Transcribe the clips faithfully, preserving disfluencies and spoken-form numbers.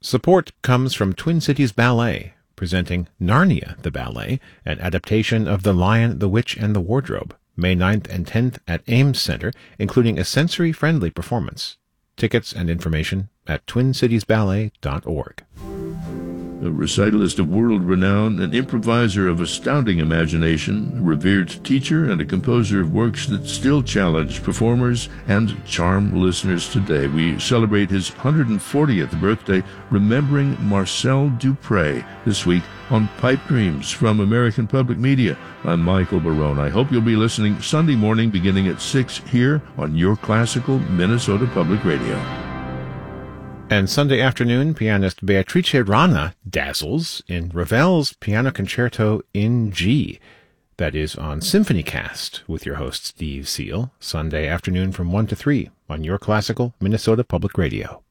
Support comes from Twin Cities Ballet, presenting Narnia the Ballet, an adaptation of The Lion, the Witch, and the Wardrobe, May ninth and tenth at Ames Center, including a sensory-friendly performance. Tickets and information at twin cities ballet dot org. A recitalist of world renown, an improviser of astounding imagination, a revered teacher, and a composer of works that still challenge performers and charm listeners today. We celebrate his one hundred fortieth birthday, remembering Marcel Dupré, this week on Pipe Dreams from American Public Media. I'm Michael Barone. I hope you'll be listening Sunday morning beginning at six here on your classical Minnesota Public Radio. And Sunday afternoon, pianist Beatrice Rana dazzles in Ravel's Piano Concerto in G. That is on SymphonyCast with your host Steve Seal, Sunday afternoon from one to three on your classical Minnesota Public Radio.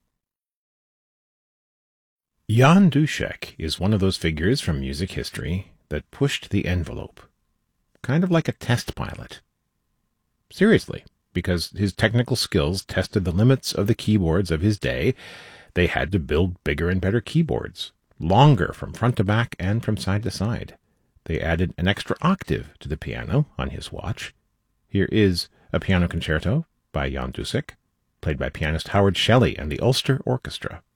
Jan Dušek is one of those figures from music history that pushed the envelope, kind of like a test pilot. Seriously, because his technical skills tested the limits of the keyboards of his day. They had to build bigger and better keyboards, longer from front to back and from side to side. They added an extra octave to the piano on his watch. Here is a piano concerto by Jan Dušek, played by pianist Howard Shelley and the Ulster Orchestra.